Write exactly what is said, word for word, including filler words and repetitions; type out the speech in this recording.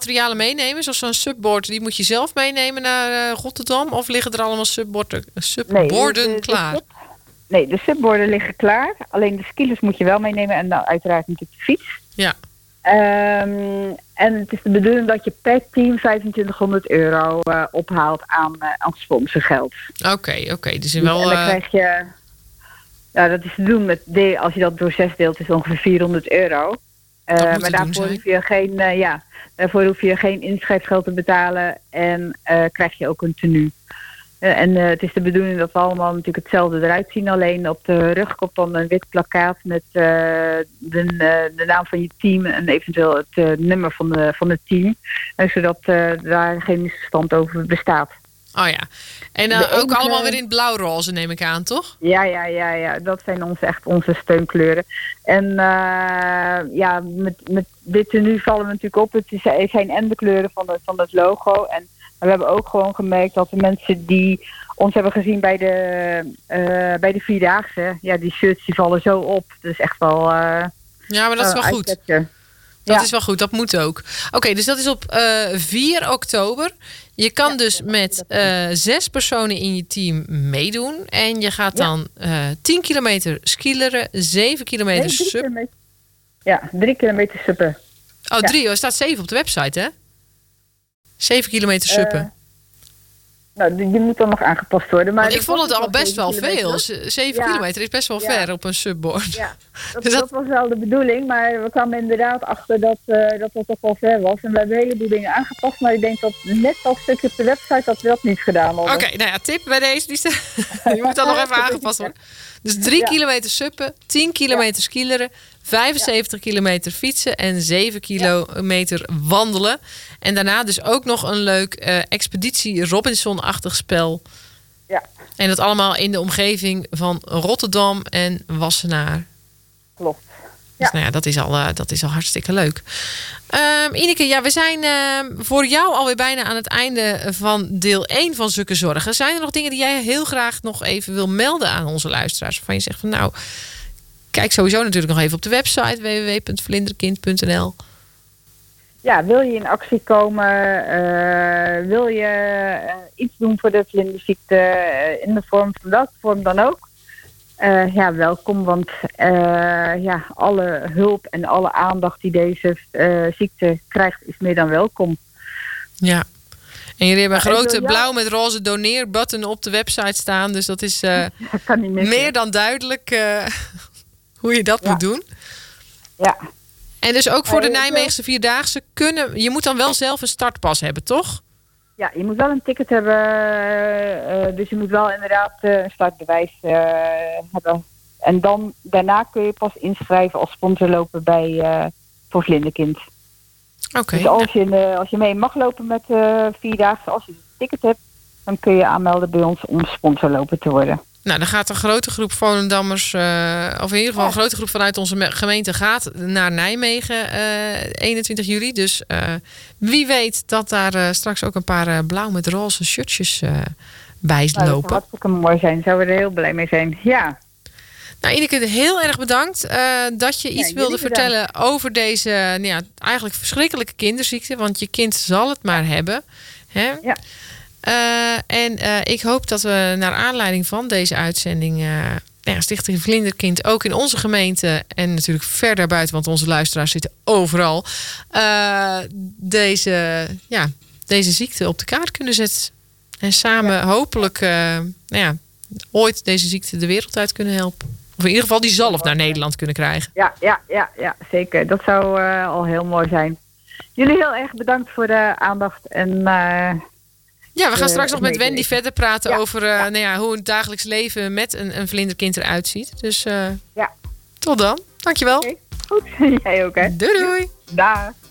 materialen meenemen? Zoals zo'n subboard, die moet je zelf meenemen naar uh, Rotterdam? Of liggen er allemaal subborden, subborden nee, de, de, klaar? De sub, nee, de subborden liggen klaar. Alleen de skilers moet je wel meenemen. En nou, uiteraard natuurlijk de fiets. Ja. Um, en het is de bedoeling dat je per team vijfentwintighonderd euro uh, ophaalt aan, uh, aan sponsorgeld. Oké, oké. Okay, okay. Dus, dus wel... En dan uh... krijg je... Ja, dat is te doen met... De, als je dat door zes deelt, is het ongeveer vierhonderd euro. Uh, maar daarvoor hoef, je geen, uh, ja, daarvoor hoef je geen inschrijfgeld te betalen. En uh, krijg je ook een tenue. Uh, en uh, het is de bedoeling dat we allemaal natuurlijk hetzelfde eruit zien. Alleen op de rug komt dan een wit plakkaat met uh, de, uh, de naam van je team en eventueel het uh, nummer van, de, van het team. Uh, zodat uh, daar geen misverstand over bestaat. Oh ja. En uh, ook enige... allemaal weer in het blauw-roze, neem ik aan, toch? Ja, ja, ja, ja. Dat zijn onze, echt onze steunkleuren. En uh, ja, met, met dit tenue vallen we natuurlijk op. Het, is, het zijn en de kleuren van, de, van het logo. En we hebben ook gewoon gemerkt dat de mensen die ons hebben gezien bij de, uh, bij de Vierdaagse, ja, die shirts die vallen zo op. Dat is echt wel... Uh, ja, maar dat is wel uh, goed. Dat ja. is wel goed, dat moet ook. Oké, okay, dus dat is op uh, vier oktober. Je kan ja, dus met uh, zes personen in je team meedoen. En je gaat dan uh, tien kilometer skileren, zeven kilometer nee, sub. Kilometer. Ja, drie kilometer suppen. Oh, drie. Ja. Er staat zeven op de website, hè? Zeven kilometer suppen. Uh, nou, die, die moet dan nog aangepast worden. Maar ik vond het al best wel veel. Zeven ja. kilometer is best wel ja. ver op een subboard. Ja, dat, dus dat... dat was wel de bedoeling. Maar we kwamen inderdaad achter dat uh, dat, dat toch wel ver was. En we hebben een heleboel dingen aangepast. Maar ik denk dat net dat stukje op de website dat we dat niet gedaan hadden. Oké, okay, nou ja, tip bij deze. Die je moet dan nog even aangepast worden. Dus drie ja. kilometer suppen, tien kilometer ja. skileren, vijfenzeventig ja. kilometer fietsen en zeven kilometer ja. wandelen. En daarna dus ook nog een leuk uh, expeditie Robinson-achtig spel. Ja. En dat allemaal in de omgeving van Rotterdam en Wassenaar. Klopt. Dus ja. nou ja, dat is al, uh, dat is al hartstikke leuk. Um, Ineke, ja, we zijn uh, voor jou alweer bijna aan het einde van deel één van Zukke Zorgen. Zijn er nog dingen die jij heel graag nog even wil melden aan onze luisteraars? Waarvan je zegt van nou, kijk sowieso natuurlijk nog even op de website w w w punt vlinderkind punt n l. Ja, wil je in actie komen? Uh, wil je uh, iets doen voor de vlinderziekte uh, in de vorm van welke vorm dan ook? Uh, ja, welkom, want uh, ja, alle hulp en alle aandacht die deze uh, ziekte krijgt is meer dan welkom. Ja, en jullie hebben een grote blauw met roze doneerbutton op de website staan, dus dat is uh, dat kan niet meer dan duidelijk uh, hoe je dat ja. moet doen. Ja. En dus ook voor de Nijmeegse Vierdaagse kunnen, je moet dan wel zelf een startpas hebben, toch? Ja, je moet wel een ticket hebben, uh, dus je moet wel inderdaad uh, een startbewijs uh, hebben. En dan, daarna kun je pas inschrijven als sponsor lopen bij uh, voor Vlinderkind. Oké. Okay. Dus als je, uh, als je mee mag lopen met uh, Vierdaagse, als je een ticket hebt, dan kun je aanmelden bij ons om sponsor lopen te worden. Nou, dan gaat een grote groep Volendammers, uh, of in ieder geval een grote groep vanuit onze gemeente gaat naar Nijmegen uh, eenentwintig juli. Dus uh, wie weet dat daar uh, straks ook een paar uh, blauw met roze shirtjes uh, bij nou, lopen. Dat zou hartstikke mooi zijn. Zouden we er heel blij mee zijn. Ja. Nou, Ineke, heel erg bedankt uh, dat je iets ja, wilde vertellen bedankt. over deze nou ja, eigenlijk verschrikkelijke kinderziekte. Want je kind zal het maar hebben. Hè? Ja. Uh, en uh, ik hoop dat we naar aanleiding van deze uitzending uh, ja, Stichting Vlinderkind ook in onze gemeente en natuurlijk verder buiten, want onze luisteraars zitten overal, uh, deze, ja, deze ziekte op de kaart kunnen zetten. En samen ja. hopelijk uh, nou ja, ooit deze ziekte de wereld uit kunnen helpen. Of in ieder geval die zalf naar Nederland kunnen krijgen. Ja, ja, ja, ja zeker. Dat zou uh, al heel mooi zijn. Jullie heel erg bedankt voor de aandacht en... Uh, Ja, we gaan straks nog met Wendy verder praten ja, over uh, ja. Nou ja, hoe het dagelijks leven met een, een vlinderkind eruit ziet. Dus uh, ja. tot dan. Dankjewel. Okay. Goed, jij ook hè. Doei doei. Dag.